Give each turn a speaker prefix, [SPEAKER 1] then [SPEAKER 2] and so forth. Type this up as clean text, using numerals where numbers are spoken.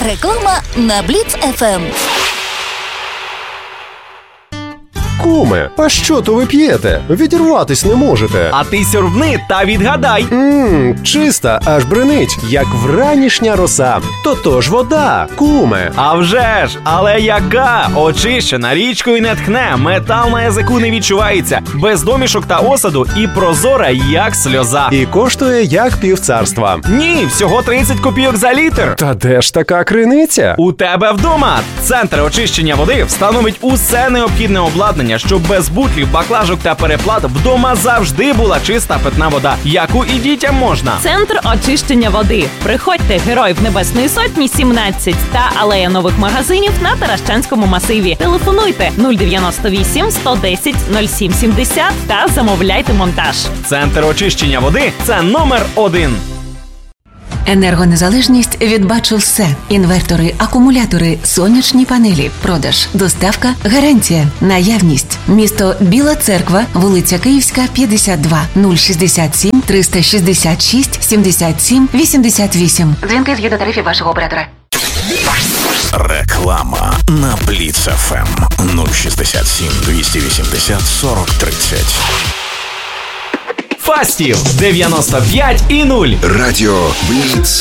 [SPEAKER 1] Реклама на Бліц ФМ.
[SPEAKER 2] Куме, а що то ви п'єте? Відірватись не можете.
[SPEAKER 3] А ти сьорбни та відгадай.
[SPEAKER 2] Чиста, аж бринить, як вранішня роса. Тож вода, куме.
[SPEAKER 3] А вже ж, але яка? Очищена, річкою не тхне, метал на язику не відчувається, без домішок та осаду і прозора, як сльоза.
[SPEAKER 2] І коштує як півцарства.
[SPEAKER 3] Ні, всього 30 копійок за літр.
[SPEAKER 2] Та де ж така криниця?
[SPEAKER 3] У тебе вдома. Центр очищення води встановить усе необхідне обладнання, щоб без бутлів, баклажок та переплат вдома завжди була чиста питна вода, яку і дітям можна.
[SPEAKER 4] Центр очищення води. Приходьте, Героїв Небесної Сотні, 17 та Алея нових магазинів на Таращанському масиві. Телефонуйте 098 110 0770 та замовляйте монтаж.
[SPEAKER 3] Центр очищення води – це номер 1.
[SPEAKER 5] Енергонезалежність від бачу все. Інвертори, акумулятори, сонячні панелі, продаж, доставка, гарантія, наявність. Місто Біла Церква, вулиця Київська, 52, 067 366 77 88. Дзвінки згідно тарифів вашого оператора.
[SPEAKER 6] Реклама на Бліц ФМ 067 280 40 30.
[SPEAKER 3] Фастів 95,0.
[SPEAKER 6] Радіо Бліц.